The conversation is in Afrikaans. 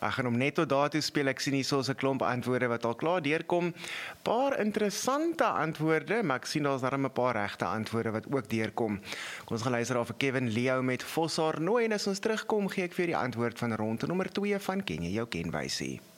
Ek gaan hom net tot daartoe speel. Ek sien hier so 'n klomp antwoorde wat al klaar deurkom. Paar interessante antwoorde, maar ek sien daar's darem 'n paar regte antwoorde wat ook deurkom. Kom ons gaan luister af vir Kevin Leo met Vossaar Nooi en as ons terugkom, gee ek vir die antwoord van ronde nommer 2 van Ken jy jou kenwysie.